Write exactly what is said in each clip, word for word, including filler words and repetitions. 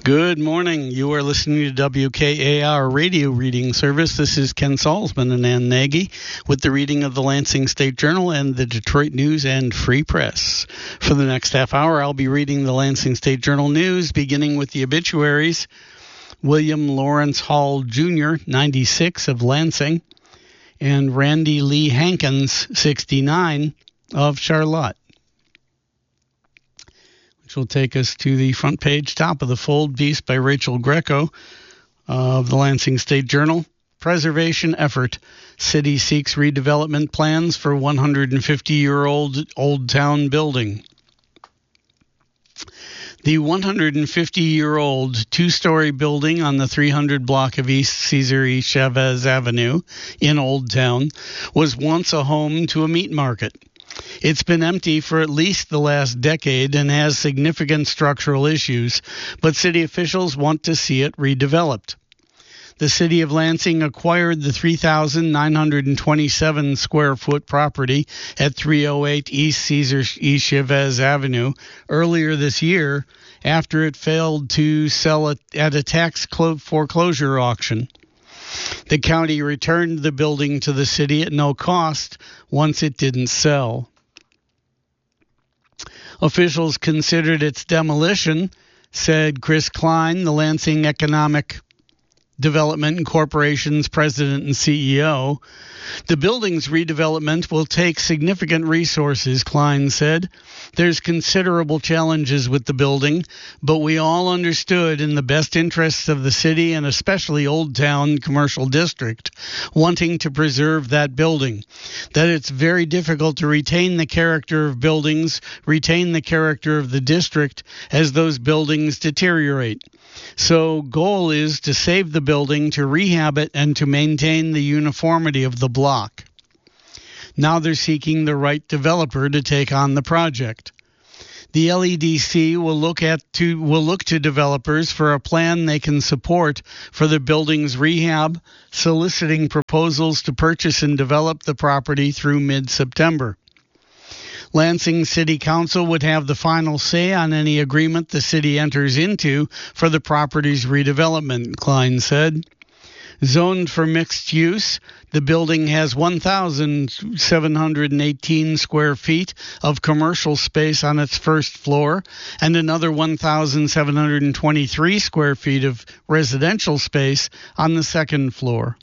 Good morning. You are listening to W K A R Radio Reading Service. This is Ken Salzman and Ann Nagy with the reading of the Lansing State Journal and the Detroit News and Free Press. For the next half hour, I'll be reading the Lansing State Journal News, beginning with the obituaries. William Lawrence Hall Junior, ninety-six, of Lansing, and Randy Lee Hankins, sixty-nine, of Charlotte. Which will take us to the front page, top of the fold piece by Rachel Greco of the Lansing State Journal. Preservation effort. City seeks redevelopment plans for one hundred fifty-year-old Old Town building. The one hundred fifty-year-old two-story building on the three hundred block of East Cesar E. Chavez Avenue in Old Town was once a home to a meat market. It's been empty for at least the last decade and has significant structural issues, but city officials want to see it redeveloped. The city of Lansing acquired the three thousand nine hundred twenty-seven square foot property at three oh eight East Cesar E. Chavez Avenue earlier this year after it failed to sell it at a tax foreclosure auction. The county returned the building to the city at no cost once it didn't sell. Officials considered its demolition, said Chris Klein, the Lansing Economic Development Corporation's president and C E O. The building's redevelopment will take significant resources, Klein said. There's considerable challenges with the building, but we all understood in the best interests of the city and especially Old Town Commercial District wanting to preserve that building, that it's very difficult to retain the character of buildings, retain the character of the district as those buildings deteriorate. So goal is to save the building, to rehab it, and to maintain the uniformity of the block. Now they're seeking the right developer to take on the project. The L E D C will look at to will look to developers for a plan they can support for the building's rehab, soliciting proposals to purchase and develop the property through mid-September. Lansing City Council would have the final say on any agreement the city enters into for the property's redevelopment, Klein said. Zoned for mixed use, the building has one thousand seven hundred eighteen square feet of commercial space on its first floor and another one thousand seven hundred twenty-three square feet of residential space on the second floor.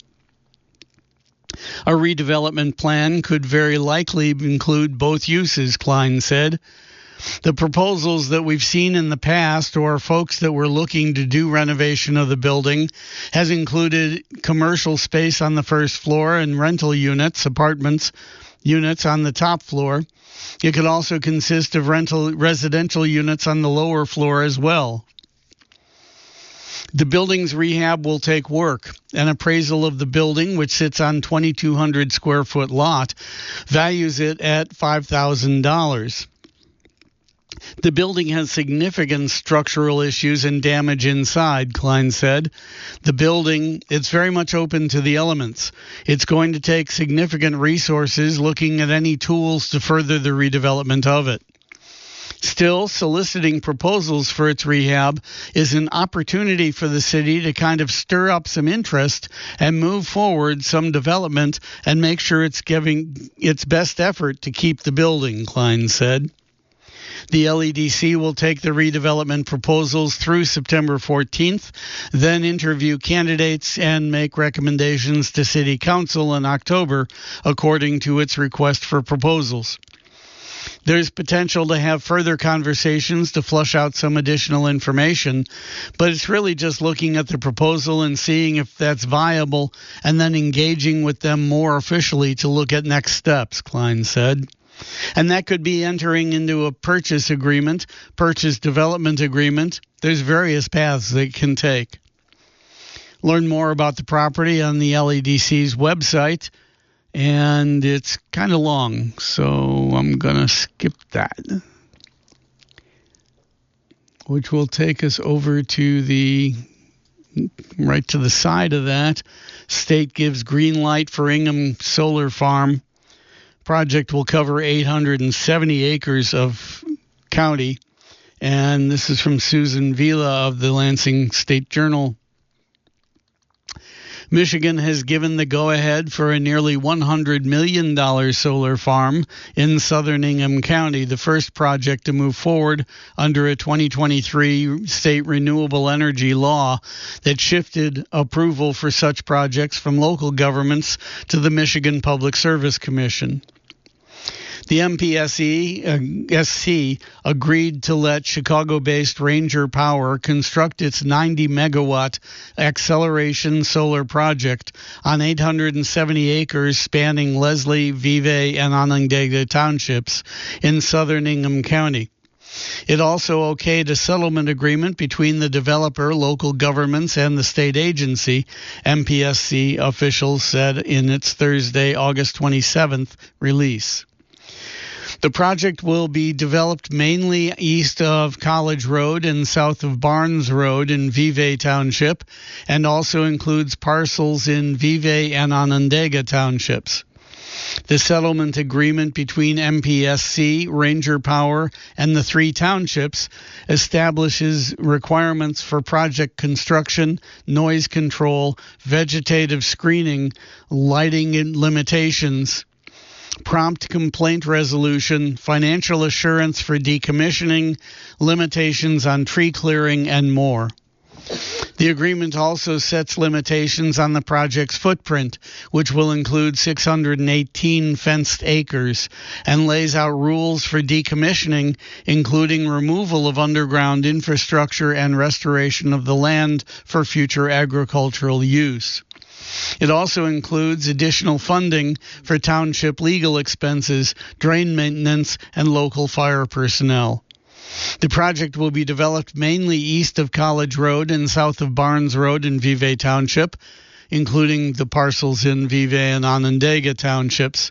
A redevelopment plan could very likely include both uses, Klein said. The proposals that we've seen in the past, or folks that were looking to do renovation of the building, has included commercial space on the first floor and rental units, apartments, units on the top floor. It could also consist of rental residential units on the lower floor as well. The building's rehab will take work. An appraisal of the building, which sits on twenty-two hundred square foot lot, values it at five thousand dollars. The building has significant structural issues and damage inside, Klein said. The building, it's very much open to the elements. It's going to take significant resources looking at any tools to further the redevelopment of it. Still, soliciting proposals for its rehab is an opportunity for the city to kind of stir up some interest and move forward some development and make sure it's giving its best effort to keep the building, Klein said. The L E D C will take the redevelopment proposals through September fourteenth, then interview candidates and make recommendations to City Council in October, according to its request for proposals. There's potential to have further conversations to flush out some additional information, but it's really just looking at the proposal and seeing if that's viable and then engaging with them more officially to look at next steps, Klein said. And that could be entering into a purchase agreement, purchase development agreement. There's various paths they can take. Learn more about the property on the L E D C's website, and it's kind of long, so I'm going to skip that, which will take us over to the, right to the side of that. State gives green light for Ingham Solar Farm. Project will cover eight hundred seventy acres of county And this is from Susan Vila of the Lansing State Journal. Michigan has given the go-ahead for a nearly one hundred million dollars solar farm in southern Ingham County, the first project to move forward under a twenty twenty-three state renewable energy law that shifted approval for such projects from local governments to the Michigan Public Service Commission. The M P S C agreed to let Chicago-based Ranger Power construct its ninety megawatt acceleration solar project on eight hundred seventy acres spanning Leslie, Vevay, and Onondaga townships in southern Ingham County. It also okayed a settlement agreement between the developer, local governments, and the state agency, M P S C officials said in its Thursday, August twenty-seventh release. The project will be developed mainly east of College Road and south of Barnes Road in Vevay Township, and also includes parcels in Vevay and Onondaga Townships. The settlement agreement between M P S C, Ranger Power, and the three townships establishes requirements for project construction, noise control, vegetative screening, lighting limitations, prompt complaint resolution, financial assurance for decommissioning, limitations on tree clearing, and more. The agreement also sets limitations on the project's footprint, which will include six hundred eighteen fenced acres, and lays out rules for decommissioning, including removal of underground infrastructure and restoration of the land for future agricultural use. It also includes additional funding for township legal expenses, drain maintenance, and local fire personnel. The project will be developed mainly east of College Road and south of Barnes Road in Vevay Township, including the parcels in Vevay and Onondaga Townships.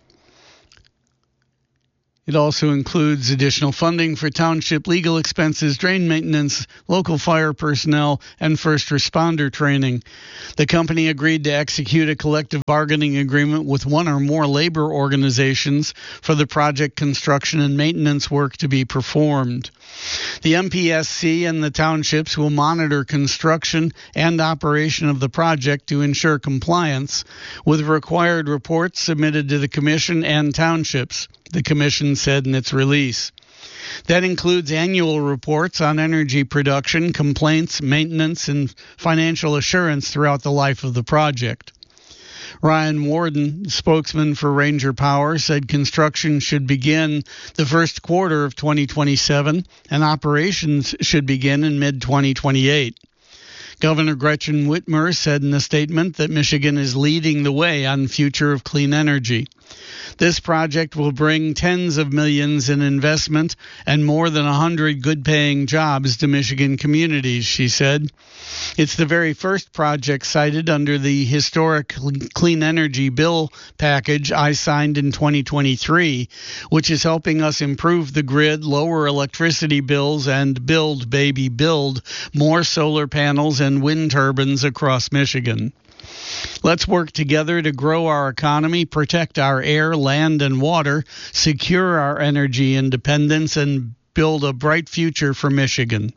It also includes additional funding for township legal expenses, drain maintenance, local fire personnel, and first responder training. The company agreed to execute a collective bargaining agreement with one or more labor organizations for the project construction and maintenance work to be performed. The M P S C and the townships will monitor construction and operation of the project to ensure compliance with required reports submitted to the Commission and townships, the Commission said in its release. That includes annual reports on energy production, complaints, maintenance, and financial assurance throughout the life of the project. Ryan Warden, spokesman for Ranger Power, said construction should begin the first quarter of twenty twenty-seven and operations should begin in mid twenty twenty-eight. Governor Gretchen Whitmer said in a statement that Michigan is leading the way on future of clean energy. This project will bring tens of millions in investment and more than one hundred good-paying jobs to Michigan communities, she said. It's the very first project cited under the historic Clean Energy Bill package I signed in twenty twenty-three, which is helping us improve the grid, lower electricity bills, and build, baby, build more solar panels and wind turbines across Michigan. Let's work together to grow our economy, protect our air, land, and water, secure our energy independence, and build a bright future for Michigan.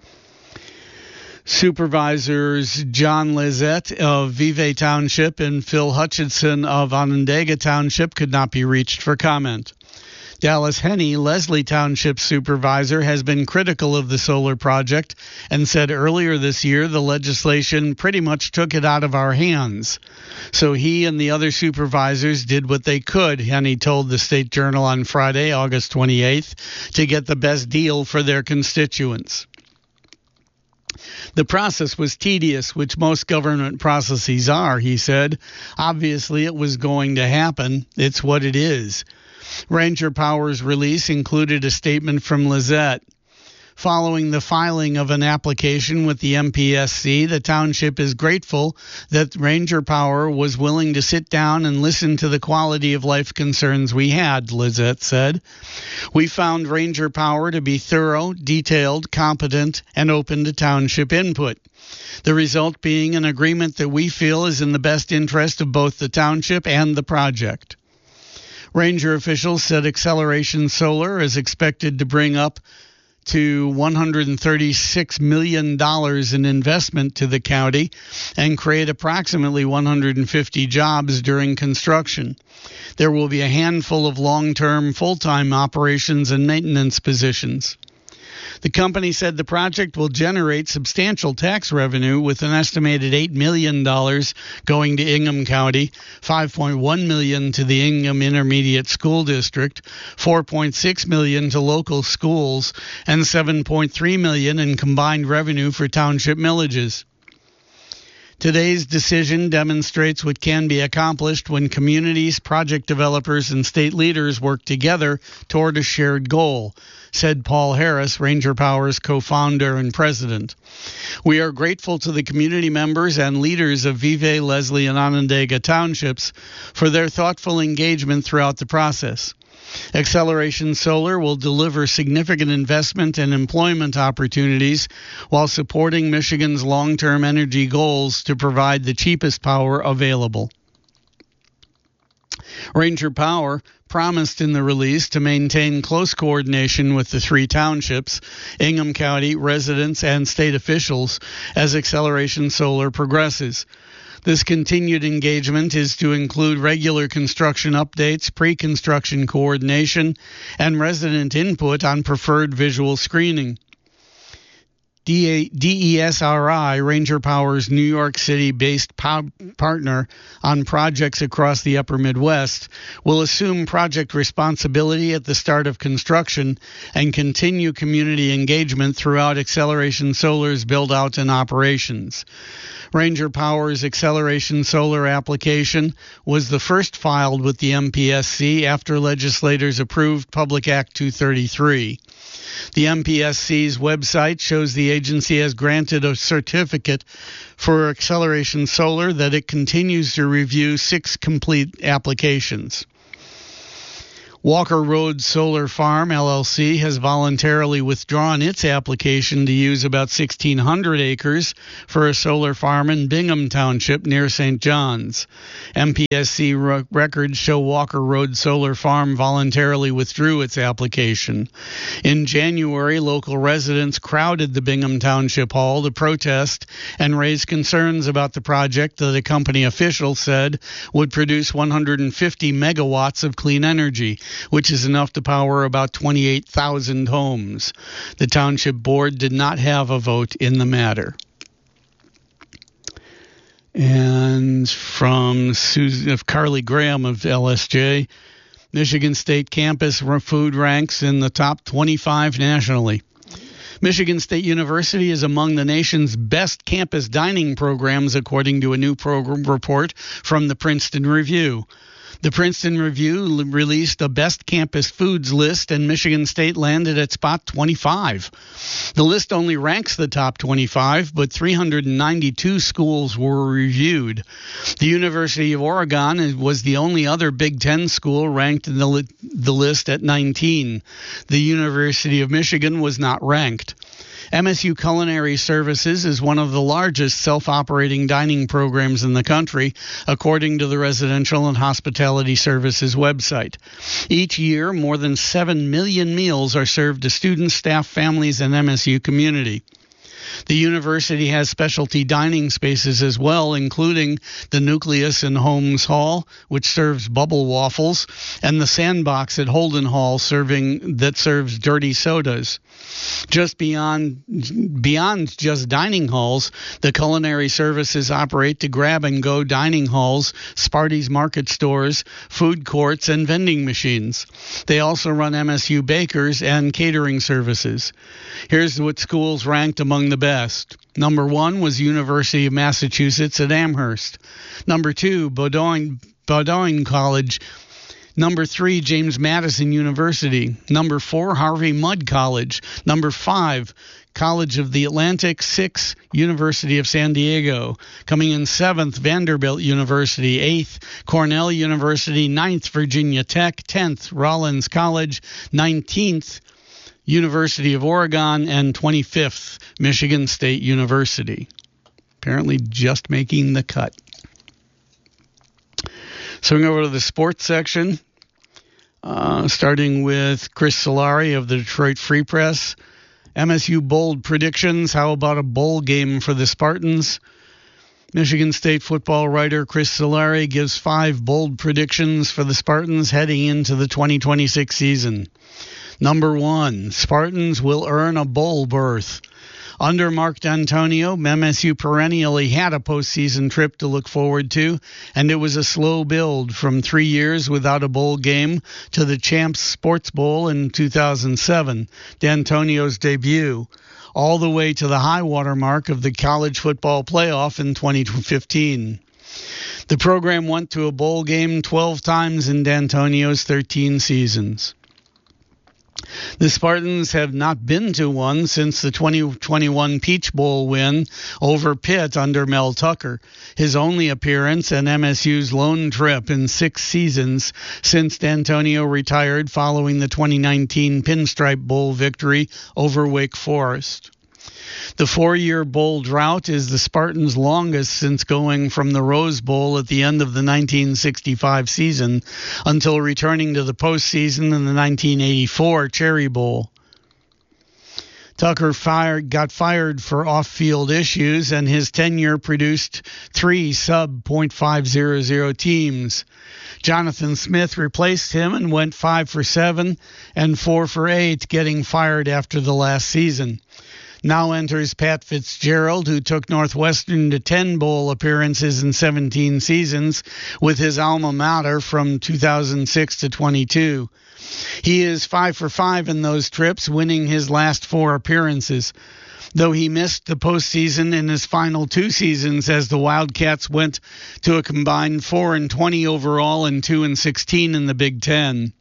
Supervisors John Lizette of Vevay Township and Phil Hutchinson of Onondaga Township could not be reached for comment. Dallas Henney, Leslie Township supervisor, has been critical of the solar project and said earlier this year the legislation pretty much took it out of our hands. So he and the other supervisors did what they could, Henney told the State Journal on Friday, August twenty-eighth, to get the best deal for their constituents. The process was tedious, which most government processes are, he said. Obviously, it was going to happen. It's what it is. Ranger Power's release included a statement from Lizette. Following the filing of an application with the M P S C, the township is grateful that Ranger Power was willing to sit down and listen to the quality of life concerns we had, Lizette said. We found Ranger Power to be thorough, detailed, competent, and open to township input. The result being an agreement that we feel is in the best interest of both the township and the project. Ranger officials said Acceleration Solar is expected to bring up to one hundred thirty-six million dollars in investment to the county and create approximately one hundred fifty jobs during construction. There will be a handful of long-term, full-time operations and maintenance positions. The company said the project will generate substantial tax revenue, with an estimated eight million dollars going to Ingham County, five point one million dollars to the Ingham Intermediate School District, four point six million dollars to local schools, and seven point three million dollars in combined revenue for township millages. Today's decision demonstrates what can be accomplished when communities, project developers, and state leaders work together toward a shared goal, said Paul Harris, Ranger Power's co-founder and president. We are grateful to the community members and leaders of Vevay, Leslie, and Onondaga townships for their thoughtful engagement throughout the process. Acceleration Solar will deliver significant investment and employment opportunities while supporting Michigan's long-term energy goals to provide the cheapest power available. Ranger Power promised in the release to maintain close coordination with the three townships, Ingham County residents, and state officials as Acceleration Solar progresses. This continued engagement is to include regular construction updates, pre-construction coordination, and resident input on preferred visual screening. D E S R I, Ranger Power's New York City-based po- partner on projects across the upper Midwest, will assume project responsibility at the start of construction and continue community engagement throughout Acceleration Solar's build-out and operations. Ranger Power's Acceleration Solar application was the first filed with the M P S C after legislators approved Public Act two thirty-three. The M P S C's website shows the agency has granted a certificate for Acceleration Solar that it continues to review six complete applications. Walker Road Solar Farm, L L C, has voluntarily withdrawn its application to use about sixteen hundred acres for a solar farm in Bingham Township near Saint John's. M P S C re- records show Walker Road Solar Farm voluntarily withdrew its application. In January, local residents crowded the Bingham Township Hall to protest and raise concerns about the project that a company official said would produce one hundred fifty megawatts of clean energy, which is enough to power about twenty-eight thousand homes. The township board did not have a vote in the matter. And from Susan, Carly Graham of L S J, Michigan State campus food ranks in the top twenty-five nationally. Michigan State University is among the nation's best campus dining programs, according to a new program report from the Princeton Review. The Princeton Review released a best campus foods list, and Michigan State landed at spot twenty-five. The list only ranks the top twenty-five, but three hundred ninety-two schools were reviewed. The University of Oregon was the only other Big Ten school ranked in the, li- the list at nineteen. The University of Michigan was not ranked. M S U Culinary Services is one of the largest self-operating dining programs in the country, according to the Residential and Hospitality Services website. Each year, more than seven million meals are served to students, staff, families, and M S U community. The university has specialty dining spaces as well, including the Nucleus in Holmes Hall, which serves bubble waffles, and the Sandbox at Holden Hall serving that serves dirty sodas. Just beyond beyond just dining halls, the culinary services operate to grab-and-go dining halls, Sparty's market stores, food courts, and vending machines. They also run M S U bakers and catering services. Here's what schools ranked among the best. Number one was University of Massachusetts at Amherst. Number two, Bowdoin, Bowdoin College. Number three, James Madison University. Number four, Harvey Mudd College. Number five, College of the Atlantic. Six, University of San Diego. Coming in seventh, Vanderbilt University. Eighth, Cornell University. Ninth, Virginia Tech. Tenth, Rollins College. Nineteenth, University of Oregon. And twenty-fifth, Michigan State University. Apparently just making the cut. So we go over to the sports section, uh, starting with Chris Solari of the Detroit Free Press. M S U bold predictions. How about a bowl game for the Spartans? Michigan State football writer Chris Solari gives five bold predictions for the Spartans heading into the twenty twenty-six season. Number one, Spartans will earn a bowl berth. Under Mark D'Antonio, M S U perennially had a postseason trip to look forward to, and it was a slow build from three years without a bowl game to the Champs Sports Bowl in two thousand seven, D'Antonio's debut, all the way to the high water mark of the college football playoff in twenty fifteen. The program went to a bowl game twelve times in D'Antonio's thirteen seasons. The Spartans have not been to one since the twenty twenty-one Peach Bowl win over Pitt under Mel Tucker, his only appearance and M S U's lone trip in six seasons since D'Antonio retired following the twenty nineteen Pinstripe Bowl victory over Wake Forest. The four-year bowl drought is the Spartans' longest since going from the Rose Bowl at the end of the nineteen sixty-five season until returning to the postseason in the nineteen eighty-four Cherry Bowl. Tucker fired, got fired for off-field issues, and his tenure produced three sub point five hundred teams. Jonathan Smith replaced him and went five for seven and four for eight, getting fired after the last season. Now enters Pat Fitzgerald, who took Northwestern to ten bowl appearances in seventeen seasons with his alma mater from two thousand six to twenty-two. He is five for five in those trips, winning his last four appearances, though he missed the postseason in his final two seasons as the Wildcats went to a combined four and twenty overall and two and sixteen in the Big Ten.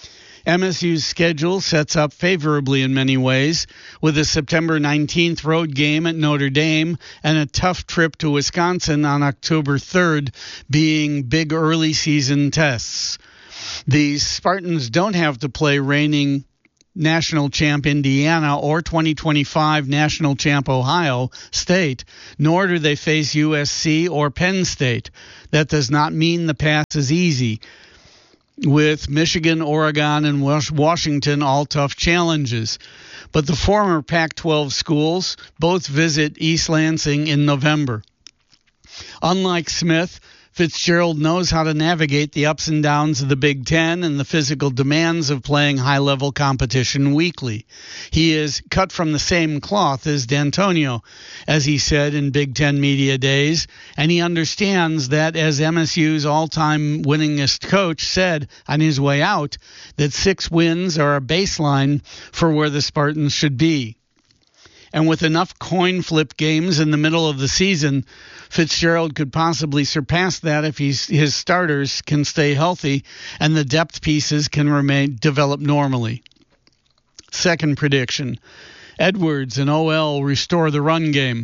M S U's schedule sets up favorably in many ways, with a September nineteenth road game at Notre Dame and a tough trip to Wisconsin on October third being big early season tests. The Spartans don't have to play reigning national champ Indiana or twenty twenty-five national champ Ohio State, nor do they face U S C or Penn State. That does not mean the path is easy, with Michigan, Oregon, and Washington all tough challenges. But the former Pac twelve schools both visit East Lansing in November. Unlike Smith, Fitzgerald knows how to navigate the ups and downs of the Big Ten and the physical demands of playing high-level competition weekly. He is cut from the same cloth as D'Antonio, as he said in Big Ten media days, and he understands that, as M S U's all-time winningest coach said on his way out, that six wins are a baseline for where the Spartans should be. And with enough coin flip games in the middle of the season, Fitzgerald could possibly surpass that if he's, his starters can stay healthy and the depth pieces can remain develop normally. Second prediction, Edwards and O L restore the run game.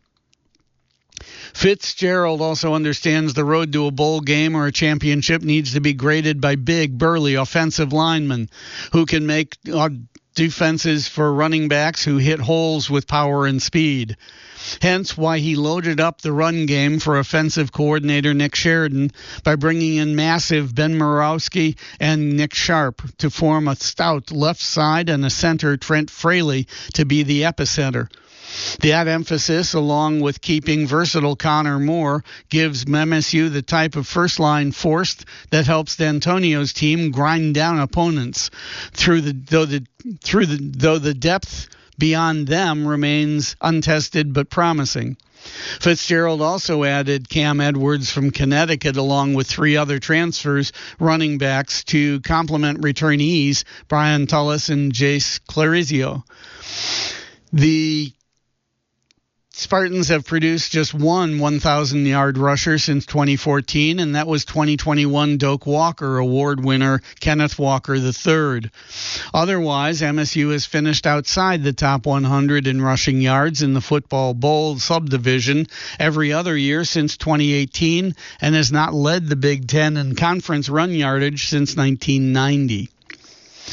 Fitzgerald also understands the road to a bowl game or a championship needs to be graded by big, burly offensive linemen who can make uh, defenses for running backs who hit holes with power and speed. Hence why he loaded up the run game for offensive coordinator Nick Sheridan by bringing in massive Ben Murawski and Nick Sharp to form a stout left side and a center, Trent Fraley, to be the epicenter. That emphasis, along with keeping versatile Connor Moore, gives M S U the type of first-line force that helps D'Antonio's team grind down opponents, through the though the through the though the depth beyond them remains untested but promising. Fitzgerald also added Cam Edwards from Connecticut along with three other transfers running backs to complement returnees Brian Tullis and Jace Clarizio. The Spartans have produced just one one thousand yard rusher since twenty fourteen, and that was twenty twenty-one Doak Walker Award winner Kenneth Walker the third. Otherwise, M S U has finished outside the top one hundred in rushing yards in the Football Bowl subdivision every other year since twenty eighteen and has not led the Big Ten in conference run yardage since nineteen ninety.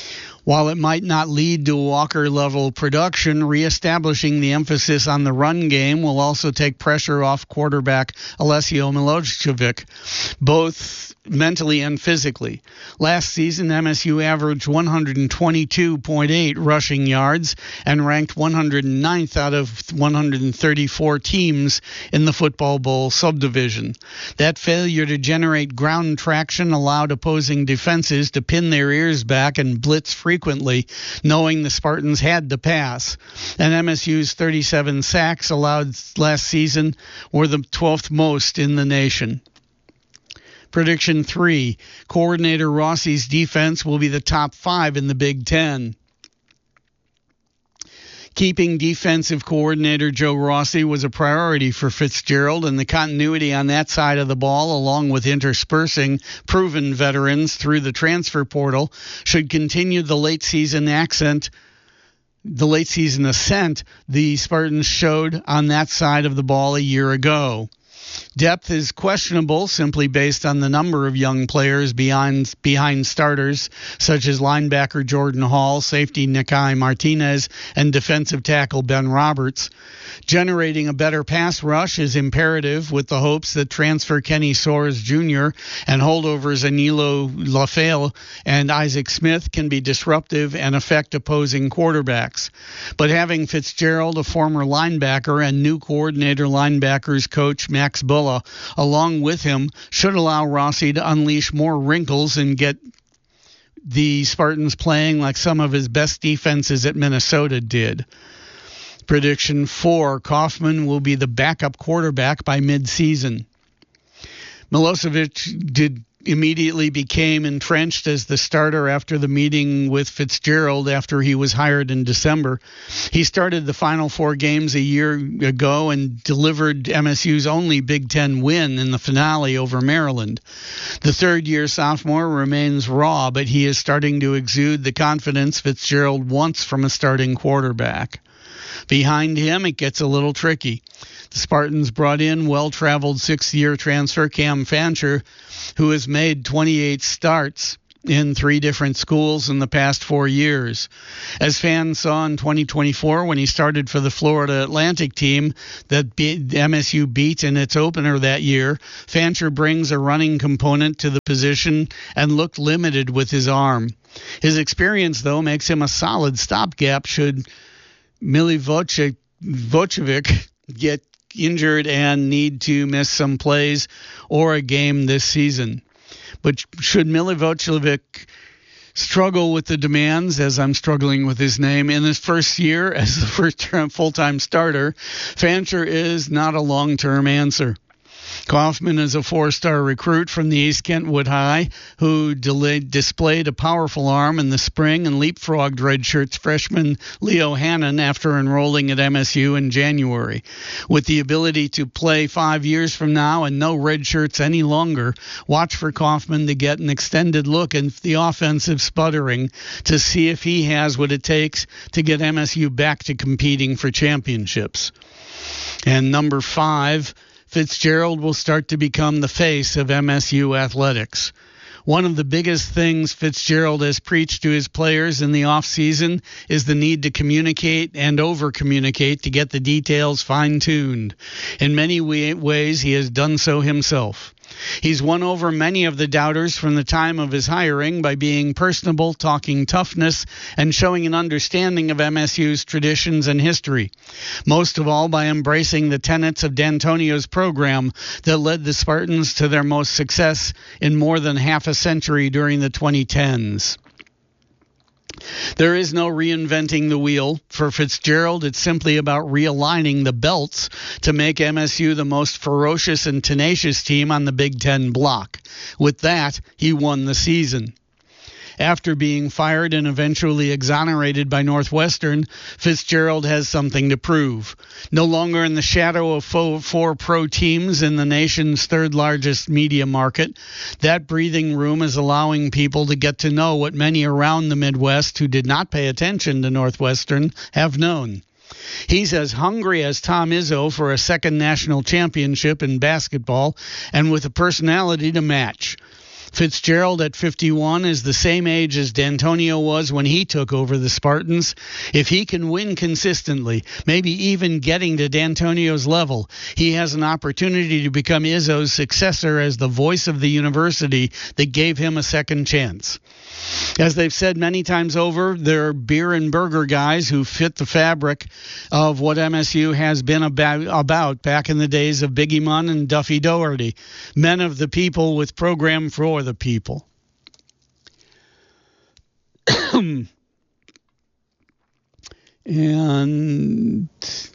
While it might not lead to Walker-level production, reestablishing the emphasis on the run game will also take pressure off quarterback Alessio Milojevic, both mentally and physically. Last season, M S U averaged one hundred twenty-two point eight rushing yards and ranked one hundred ninth out of one hundred thirty-four teams in the Football Bowl subdivision. That failure to generate ground traction allowed opposing defenses to pin their ears back and blitz frequently, knowing the Spartans had to pass. And M S U's thirty-seven sacks allowed last season were the twelfth most in the nation. Prediction three, coordinator Rossi's defense will be the top five in the Big Ten. Keeping defensive coordinator Joe Rossi was a priority for Fitzgerald, and the continuity on that side of the ball, along with interspersing proven veterans through the transfer portal, should continue the late season accent, the late season ascent the Spartans showed on that side of the ball a year ago. Depth is questionable simply based on the number of young players behind, behind starters, such as linebacker Jordan Hall, safety Nikai Martinez, and defensive tackle Ben Roberts. Generating a better pass rush is imperative, with the hopes that transfer Kenny Soares Junior and holdovers Anilo LaFale and Isaac Smith can be disruptive and affect opposing quarterbacks. But having Fitzgerald, a former linebacker, and new coordinator linebackers coach Max Bulla along with him should allow Rossi to unleash more wrinkles and get the Spartans playing like some of his best defenses at Minnesota did. Prediction four, Kaufman will be the backup quarterback by mid-season. Milojevic did immediately became entrenched as the starter after the meeting with Fitzgerald after he was hired in December. He started the final four games a year ago and delivered M S U's only Big Ten win in the finale over Maryland. The third-year sophomore remains raw, but he is starting to exude the confidence Fitzgerald wants from a starting quarterback. Behind him, it gets a little tricky. The Spartans brought in well-traveled sixth-year transfer Cam Fancher, who has made twenty-eight starts in three different schools in the past four years. As fans saw in twenty twenty-four when he started for the Florida Atlantic team that M S U beat in its opener that year, Fancher brings a running component to the position and looked limited with his arm. His experience, though, makes him a solid stopgap should Milojevic get injured and need to miss some plays or a game this season. But should Milojevic struggle with the demands, as I'm struggling with his name, in his first year as the first full-time starter, Fancher is not a long-term answer. Kaufman is a four-star recruit from the East Kentwood High who delayed, displayed a powerful arm in the spring and leapfrogged redshirt's freshman Leo Hannon after enrolling at M S U in January. With the ability to play five years from now and no redshirts any longer, watch for Kaufman to get an extended look at the offensive sputtering to see if he has what it takes to get M S U back to competing for championships. And number five, Fitzgerald will start to become the face of M S U athletics. One of the biggest things Fitzgerald has preached to his players in the offseason is the need to communicate and over-communicate to get the details fine-tuned. In many ways, he has done so himself. He's won over many of the doubters from the time of his hiring by being personable, talking toughness, and showing an understanding of M S U's traditions and history. Most of all by embracing the tenets of D'Antonio's program that led the Spartans to their most success in more than half a century during the twenty tens. There is no reinventing the wheel. For Fitzgerald, it's simply about realigning the belts to make M S U the most ferocious and tenacious team on the Big Ten block. With that, he won the season. After being fired and eventually exonerated by Northwestern, Fitzgerald has something to prove. No longer in the shadow of four pro teams in the nation's third-largest media market, that breathing room is allowing people to get to know what many around the Midwest who did not pay attention to Northwestern have known. He's as hungry as Tom Izzo for a second national championship in basketball and with a personality to match. Fitzgerald at fifty-one is the same age as D'Antonio was when he took over the Spartans. If he can win consistently, maybe even getting to D'Antonio's level, he has an opportunity to become Izzo's successor as the voice of the university that gave him a second chance. As they've said many times over, they're beer and burger guys who fit the fabric of what M S U has been about, about back in the days of Biggie Munn and Duffy Doherty. Men of the people with program for the people. And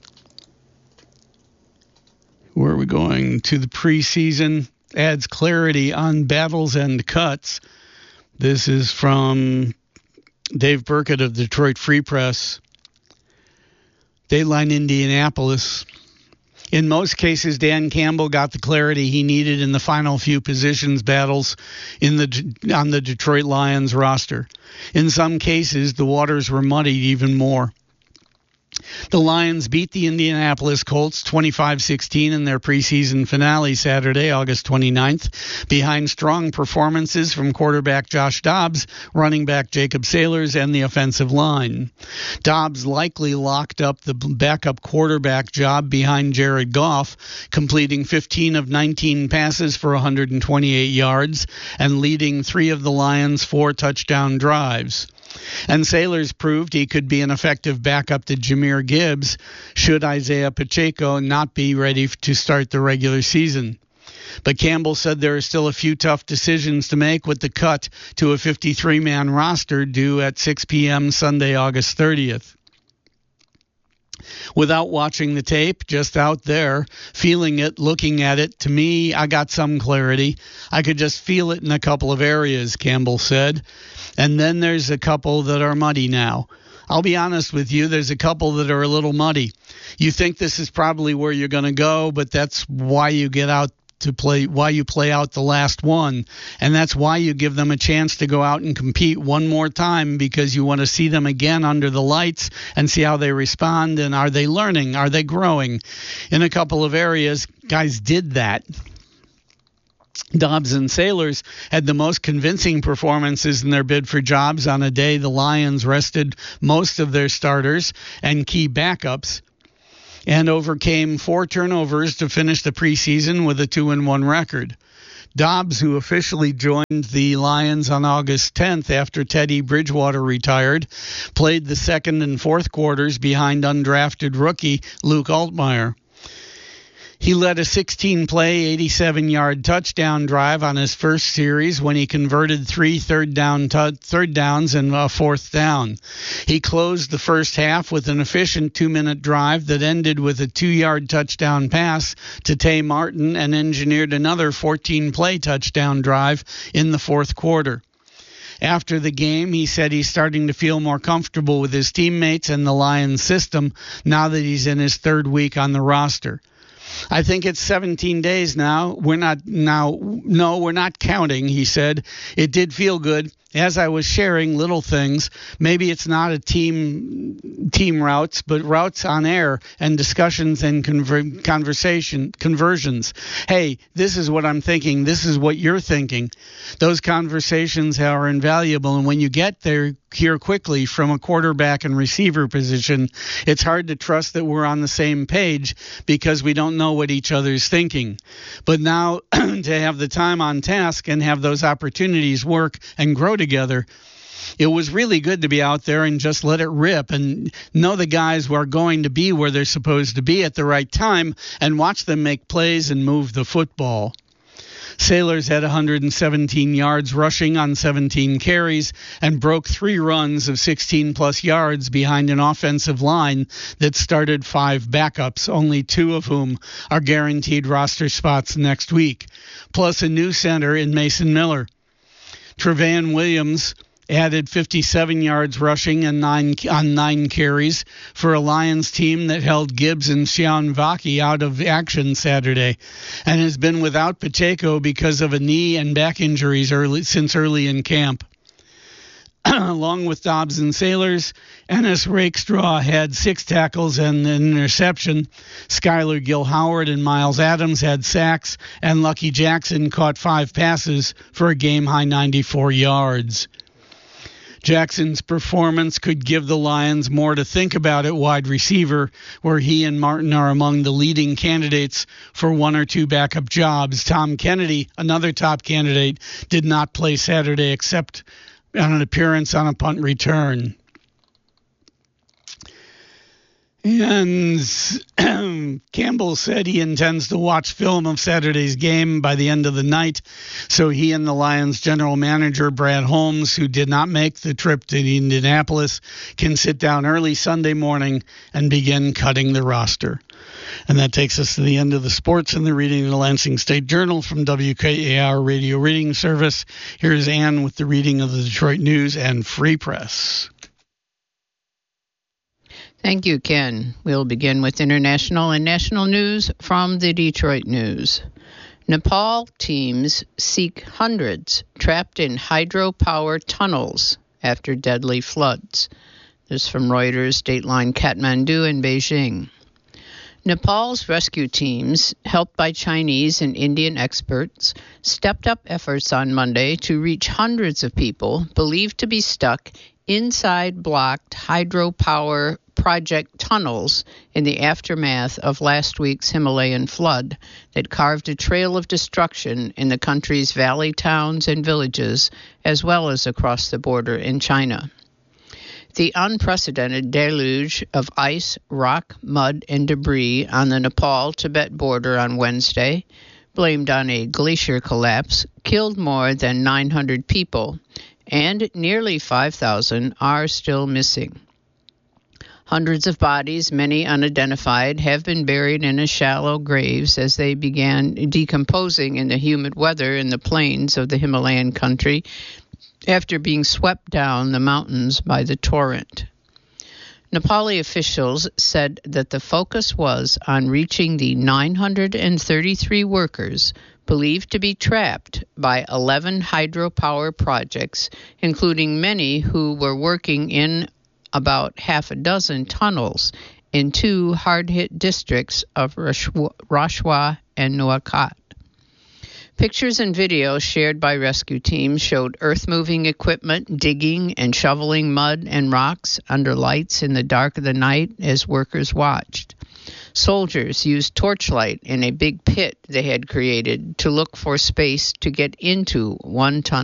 where are we going? To the preseason. Adds clarity on battles and cuts. This is from Dave Burkett of Detroit Free Press. Dateline Indianapolis. In most cases, Dan Campbell got the clarity he needed in the final few positions battles in the on the Detroit Lions roster. In some cases, the waters were muddied even more. The Lions beat the Indianapolis Colts twenty-five sixteen in their preseason finale Saturday, August twenty-ninth, behind strong performances from quarterback Josh Dobbs, running back Jacob Sailors, and the offensive line. Dobbs likely locked up the backup quarterback job behind Jared Goff, completing fifteen of nineteen passes for one hundred twenty-eight yards and leading three of the Lions' four touchdown drives. And Sailors proved he could be an effective backup to Jahmyr Gibbs should Isaiah Pacheco not be ready to start the regular season. But Campbell said there are still a few tough decisions to make with the cut to a fifty-three man roster due at six p.m. Sunday, August thirtieth. Without watching the tape, just out there, feeling it, looking at it, to me, I got some clarity. I could just feel it in a couple of areas, Campbell said. And then there's a couple that are muddy now. I'll be honest with you, there's a couple that are a little muddy. You think this is probably where you're going to go, but that's why you get out to play, why you play out the last one. And that's why you give them a chance to go out and compete one more time, because you want to see them again under the lights and see how they respond. And are they learning? Are they growing? In a couple of areas, guys did that. Dobbs and Sailors had the most convincing performances in their bid for jobs on a day the Lions rested most of their starters and key backups, and overcame four turnovers to finish the preseason with a two and one record. Dobbs, who officially joined the Lions on August tenth after Teddy Bridgewater retired, played the second and fourth quarters behind undrafted rookie Luke Altmaier. He led a sixteen-play, eighty-seven-yard touchdown drive on his first series when he converted three third down t- third downs and a fourth down. He closed the first half with an efficient two-minute drive that ended with a two-yard touchdown pass to Tay Martin and engineered another fourteen-play touchdown drive in the fourth quarter. After the game, he said he's starting to feel more comfortable with his teammates and the Lions system now that he's in his third week on the roster. I think it's seventeen days now. We're not now. No, we're not counting, he said. It did feel good. As I was sharing little things, maybe it's not a team team routes, but routes on air and discussions and conver- conversation conversions. Hey, this is what I'm thinking. This is what you're thinking. Those conversations are invaluable, and when you get there here quickly from a quarterback and receiver position, it's hard to trust that we're on the same page because we don't know what each other's thinking. But now to have the time on task and have those opportunities work and grow together, it was really good to be out there and just let it rip and know the guys who are going to be where they're supposed to be at the right time and watch them make plays and move the football. Sailors had one hundred seventeen yards rushing on seventeen carries and broke three runs of sixteen-plus yards behind an offensive line that started five backups, only two of whom are guaranteed roster spots next week, plus a new center in Mason Miller. Trevain Williams added fifty-seven yards rushing and nine on nine carries for a Lions team that held Gibbs and Sean Vaki out of action Saturday and has been without Pacheco because of a knee and back injuries early since early in camp. Along with Dobbs and Sailors, Ennis Rakestraw had six tackles and an interception. Skylar Gill-Howard and Miles Adams had sacks, and Lucky Jackson caught five passes for a game-high ninety-four yards. Jackson's performance could give the Lions more to think about at wide receiver, where he and Martin are among the leading candidates for one or two backup jobs. Tom Kennedy, another top candidate, did not play Saturday except on an appearance on a punt return. And Campbell said he intends to watch film of Saturday's game by the end of the night, so he and the Lions general manager, Brad Holmes, who did not make the trip to Indianapolis, can sit down early Sunday morning and begin cutting the roster. And that takes us to the end of the sports and the reading of the Lansing State Journal from W K A R Radio Reading Service. Here's Ann with the reading of the Detroit News and Free Press. Thank you, Ken. We'll begin with international and national news from the Detroit News. Nepal teams seek hundreds trapped in hydropower tunnels after deadly floods. This from Reuters, Dateline Kathmandu and Beijing. Nepal's rescue teams, helped by Chinese and Indian experts, stepped up efforts on Monday to reach hundreds of people believed to be stuck inside blocked hydropower project tunnels in the aftermath of last week's Himalayan flood that carved a trail of destruction in the country's valley towns and villages, as well as across the border in China. The unprecedented deluge of ice, rock, mud, and debris on the Nepal-Tibet border on Wednesday, blamed on a glacier collapse, killed more than nine hundred people, and nearly five thousand are still missing. Hundreds of bodies, many unidentified, have been buried in shallow graves as they began decomposing in the humid weather in the plains of the Himalayan country after being swept down the mountains by the torrent. Nepali officials said that the focus was on reaching the nine hundred thirty-three workers believed to be trapped by eleven hydropower projects, including many who were working in about half a dozen tunnels in two hard-hit districts of Rashwa and Nuakat. Pictures and videos shared by rescue teams showed earth-moving equipment digging and shoveling mud and rocks under lights in the dark of the night as workers watched. Soldiers used torchlight in a big pit they had created to look for space to get into one tunnel.